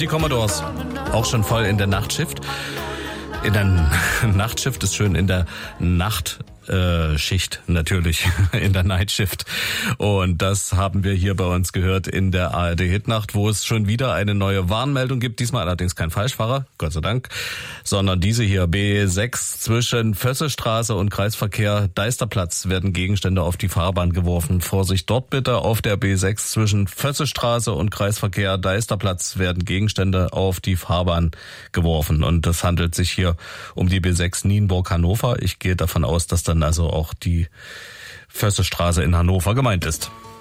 die Commodores. Auch schon voll in der Nachtschicht. In der Nachtschicht ist schön, in der Nachtschicht natürlich, in der Nightshift. Und das haben wir hier bei uns gehört in der ARD-Hitnacht, wo es schon wieder eine neue Warnmeldung gibt. Diesmal allerdings kein Falschfahrer, Gott sei Dank, sondern diese hier, B6 zwischen Vössestraße und Kreisverkehr Deisterplatz werden Gegenstände auf die Fahrbahn geworfen. Vorsicht dort bitte, auf der B6 zwischen Vössestraße und Kreisverkehr Deisterplatz werden Gegenstände auf die Fahrbahn geworfen. Und das handelt sich hier um die B6 Nienburg-Hannover. Ich gehe davon aus, dass dann also auch die Vössestraße in Hannover gemeint ist.